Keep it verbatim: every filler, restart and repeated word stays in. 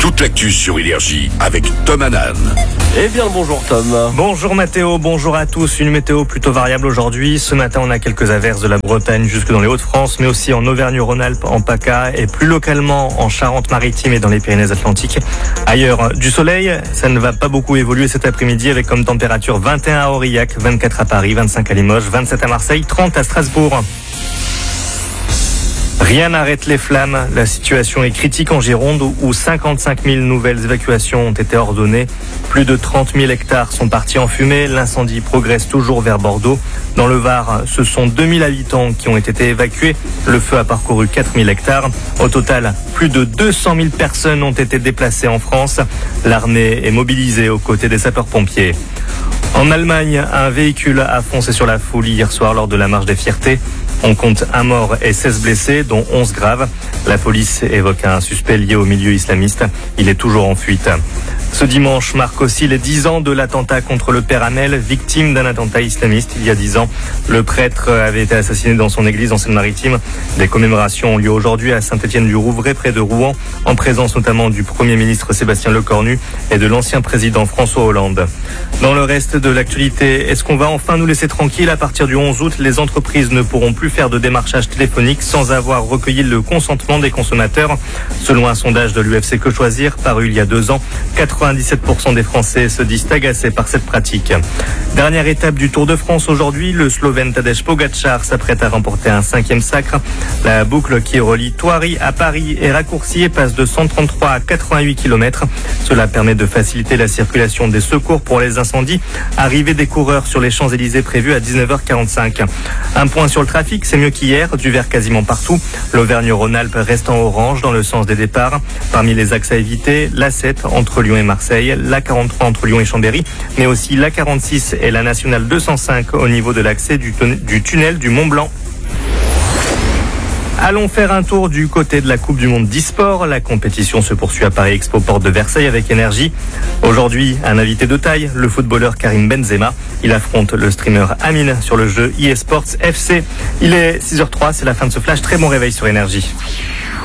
toute l'actu sur Énergie avec Tom Hanan. Eh bien, bonjour Tom. Bonjour Mathéo, bonjour à tous. Une météo plutôt variable aujourd'hui. Ce matin, on a quelques averses de la Bretagne jusque dans les Hauts-de-France, mais aussi en Auvergne-Rhône-Alpes, en PACA et plus localement en Charente-Maritime et dans les Pyrénées-Atlantiques. Ailleurs, du soleil, ça ne va pas beaucoup évoluer cet après-midi avec comme température vingt et un à Aurillac, vingt-quatre à Paris, vingt-cinq à Limoges, vingt-sept à Marseille, trente à Strasbourg. Rien n'arrête les flammes. La situation est critique en Gironde où cinquante-cinq mille nouvelles évacuations ont été ordonnées. Plus de trente mille hectares sont partis en fumée. L'incendie progresse toujours vers Bordeaux. Dans le Var, ce sont deux mille habitants qui ont été évacués. Le feu a parcouru quatre mille hectares. Au total, plus de deux cent mille personnes ont été déplacées en France. L'armée est mobilisée aux côtés des sapeurs-pompiers. En Allemagne, un véhicule a foncé sur la foule hier soir lors de la marche des fiertés. On compte un mort et seize blessés, dont onze graves. La police évoque un suspect lié au milieu islamiste. Il est toujours en fuite. Ce dimanche marque aussi les dix ans de l'attentat contre le père Hamel, victime d'un attentat islamiste il y a dix ans. Le prêtre avait été assassiné dans son église en Seine-Maritime. Des commémorations ont lieu aujourd'hui à Saint-Étienne-du-Rouvray, près de Rouen, en présence notamment du Premier ministre Sébastien Lecornu et de l'ancien président François Hollande. Dans le reste de l'actualité, est-ce qu'on va enfin nous laisser tranquilles? À partir du onze août, les entreprises ne pourront plus faire de démarchage téléphonique sans avoir recueilli le consentement des consommateurs. Selon un sondage de l'U F C Que Choisir, paru il y a deux ans, quatre-vingt-dix-sept pour cent des Français se disent agacés par cette pratique. Dernière étape du Tour de France aujourd'hui, le Slovène Tadej Pogačar s'apprête à remporter un cinquième sacre. La boucle qui relie Thoiry à Paris est raccourcie et passe de cent trente-trois à quatre-vingt-huit kilomètres. Cela permet de faciliter la circulation des secours pour les incendies. Arrivée des coureurs sur les Champs-Élysées prévue à dix-neuf heures quarante-cinq. Un point sur le trafic, c'est mieux qu'hier, du vert quasiment partout. L'Auvergne-Rhône-Alpes reste en orange dans le sens des départs. Parmi les axes à éviter, l'A sept entre Lyon et Marseille, l'A quarante-trois entre Lyon et Chambéry, mais aussi l'A quarante-six et la nationale deux cent cinq au niveau de l'accès du, ton- du tunnel du Mont-Blanc. Allons faire un tour du côté de la Coupe du Monde d'e-sport. La compétition se poursuit à Paris Expo Porte de Versailles avec Énergie. Aujourd'hui, un invité de taille, le footballeur Karim Benzema. Il affronte le streamer Amine sur le jeu eSports F C. Il est six heures zéro trois, c'est la fin de ce flash. Très bon réveil sur Énergie.